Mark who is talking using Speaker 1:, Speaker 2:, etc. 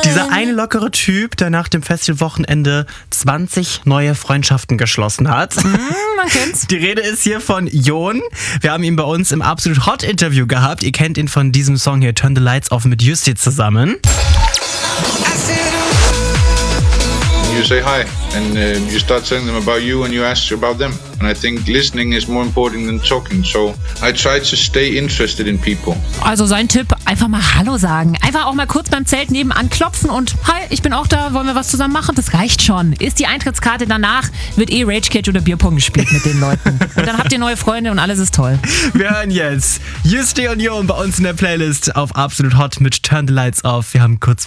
Speaker 1: Dieser eine lockere Typ, der nach dem Festivalwochenende 20 neue Freundschaften geschlossen hat.
Speaker 2: Man kennt's.
Speaker 1: Die Rede ist hier von Jon. Wir haben ihn bei uns im Absolut Hot Interview gehabt. Ihr kennt ihn von diesem Song hier, Turn the Lights Off, mit Justi zusammen.
Speaker 3: You say hi and you start telling them about you and you ask about them. And I think listening is more important than talking. So I try to stay interested in people.
Speaker 2: Also sein Tipp, einfach mal Hallo sagen. Einfach auch mal kurz beim Zelt nebenan klopfen und hi, ich bin auch da, wollen wir was zusammen machen? Das reicht schon. Ist die Eintrittskarte danach, wird Rage Cage oder Bierpong gespielt mit den Leuten. Und dann habt ihr neue Freunde und alles ist toll.
Speaker 1: Wir hören jetzt Justi und Jon bei uns in der Playlist auf Absolut Hot mit Turn the Lights Off. Wir haben kurz